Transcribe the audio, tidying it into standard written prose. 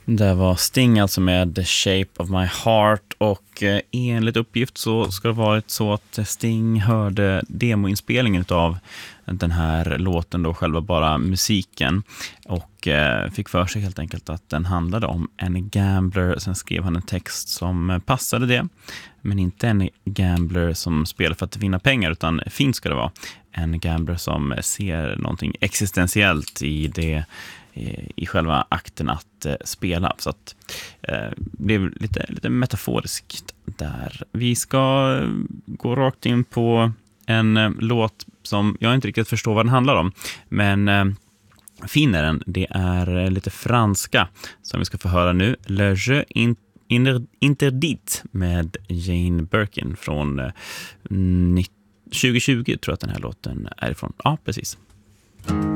Det var Sting alltså med The Shape of My Heart, och enligt uppgift så ska det varit så att Sting hörde demoinspelningen av den här låten då, själva bara musiken, och fick för sig helt enkelt att den handlade om en gambler. Sen skrev han en text som passade det, men inte en gambler som spelar för att vinna pengar, utan fint ska det vara en gambler som ser någonting existentiellt i själva akten att spela. Så att det blev lite metaforiskt där. Vi ska gå rakt in på en låt som jag inte riktigt förstår vad den handlar om, men fin är den. Det är lite franska som vi ska få höra nu. Le jeu interdit med Jane Birkin från 2020 tror jag att den här låten är ifrån. Ja, precis.